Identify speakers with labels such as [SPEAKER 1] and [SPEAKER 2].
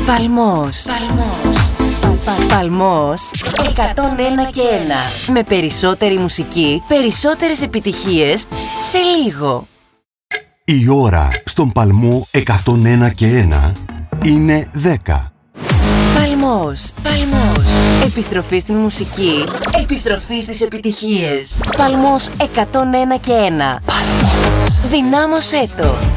[SPEAKER 1] Παλμός. Παλμός 101 και 1. Με περισσότερη μουσική, περισσότερες επιτυχίες σε λίγο.
[SPEAKER 2] Η ώρα στον Παλμό 101 και 1 είναι 10.
[SPEAKER 1] Παλμός. Επιστροφή στην μουσική, επιστροφή στις επιτυχίες. Παλμός 101 και 1. Παλμός. Δυνάμωσέ το.